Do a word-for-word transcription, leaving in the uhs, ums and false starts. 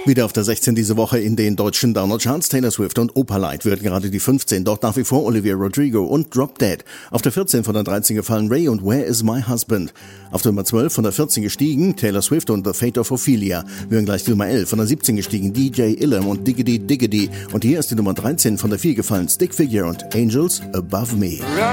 Wieder auf der sechzehn diese Woche in den deutschen Download-Charts. Taylor Swift und Opalite wird gerade die fünfzehn. Dort nach wie vor Olivia Rodrigo und Drop Dead. Auf der vierzehn von der dreizehn gefallen Ray und Where is My Husband. Auf der Nummer zwölf von der vierzehn gestiegen Taylor Swift und The Fate of Ophelia. Wir hören gleich die Nummer elf von der siebzehn gestiegen D J Illum und Diggity Diggity. Und hier ist die Nummer dreizehn von der vier gefallen Stick Figure und Angels Above Me.